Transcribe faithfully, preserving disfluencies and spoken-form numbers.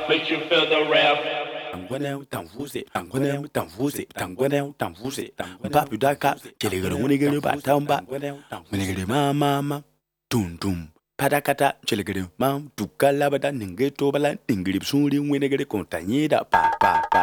Make you feel the rev. Tangwanel, Tanvuse, Tangwanel, Tanvuse, Tangwanel, Tanvuse, Papu Daka, Chelegre, Winigre, Batamba, Winigre, Mama, Tum Tum, Padakata, Chelegre, Mam, Tukalabada, Ningeto, Bala, Ningrip, Suli, Winigre, Contagnida, Pa, Pa, Pa.